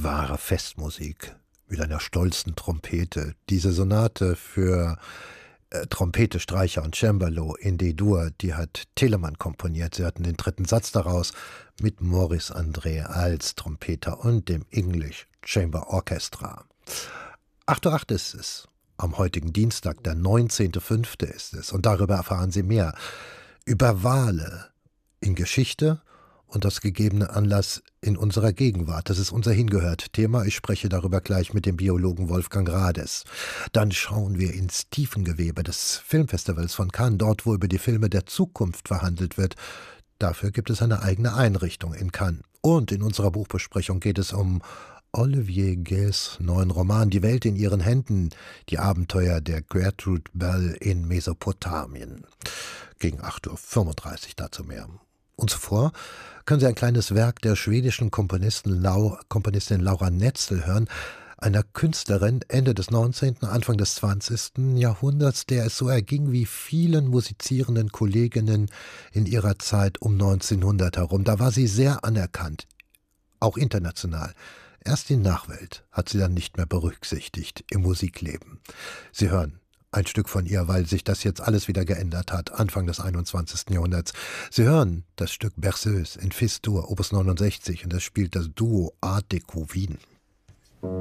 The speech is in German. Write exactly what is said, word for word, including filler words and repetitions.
wahre Festmusik mit einer stolzen Trompete. Diese Sonate für äh, Trompete, Streicher und Cembalo in D-Dur, die hat Telemann komponiert. Sie hatten den dritten Satz daraus mit Maurice André als Trompeter und dem English Chamber Orchestra. acht Uhr acht ist es. Am heutigen Dienstag, der neunzehnten fünften ist es. Und darüber erfahren Sie mehr. Über Wale in Geschichte und das gegebene Anlass in unserer Gegenwart. Das ist unser Hingehört-Thema. Ich spreche darüber gleich mit dem Biologen Wolfgang Rades. Dann schauen wir ins Tiefengewebe des Filmfestivals von Cannes, dort, wo über die Filme der Zukunft verhandelt wird. Dafür gibt es eine eigene Einrichtung in Cannes. Und in unserer Buchbesprechung geht es um Olivier Guès' neuen Roman »Die Welt in ihren Händen«, die Abenteuer der Gertrude Bell in Mesopotamien. Gegen acht Uhr fünfunddreißig dazu mehr. Und zuvor können Sie ein kleines Werk der schwedischen Komponistin, Lau, Komponistin Laura Netzel hören, einer Künstlerin Ende des neunzehnten, Anfang des zwanzigsten Jahrhunderts, der es so erging wie vielen musizierenden Kolleginnen in ihrer Zeit um neunzehnhundert herum. Da war sie sehr anerkannt, auch international. Erst die Nachwelt hat sie dann nicht mehr berücksichtigt im Musikleben. Sie hören ein Stück von ihr, weil sich das jetzt alles wieder geändert hat, Anfang des einundzwanzigsten Jahrhunderts. Sie hören das Stück Berceuse in Fis-Dur, Opus neunundsechzig, und das spielt das Duo Art Deco Wien.